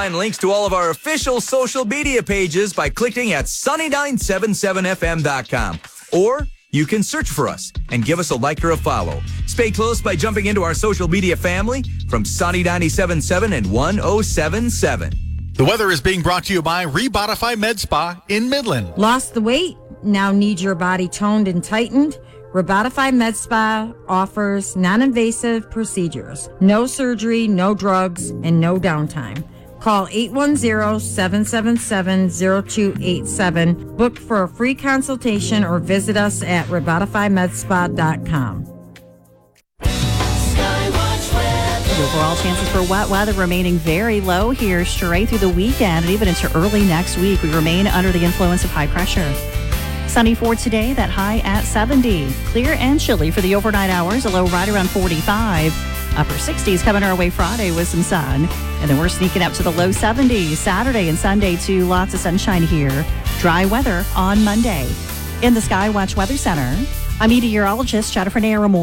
find links to all of our official social media pages by clicking at sunny977fm.com. Or you can search for us and give us a like or a follow. Stay close by jumping into our social media family from Sunny 97.7 and 107.7. The weather is being brought to you by Rebodify Med Spa in Midland. Lost the weight? Now need your body toned and tightened? Rebodify Med Spa offers non-invasive procedures. No surgery, no drugs, and no downtime. Call 810-777-0287. Book for a free consultation or visit us at rebodifymedspa.com. Overall chances for wet weather remaining very low here straight through the weekend and even into early next week. We remain under the influence of high pressure. Sunny for today, that high at 70. Clear and chilly for the overnight hours, a low right around 45. Upper 60s coming our way Friday with some sun. And then we're sneaking up to the low 70s Saturday and Sunday too. Lots of sunshine here. Dry weather on Monday. In the Skywatch Weather Center, I'm meteorologist Jennifer Naramore.